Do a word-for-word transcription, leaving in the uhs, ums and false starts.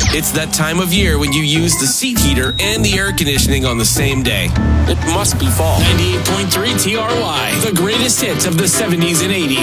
It's that time of year when you use the seat heater and the air conditioning on the same day. It must be fall. ninety-eight point three T R Y, the greatest hits of the seventies and eighties.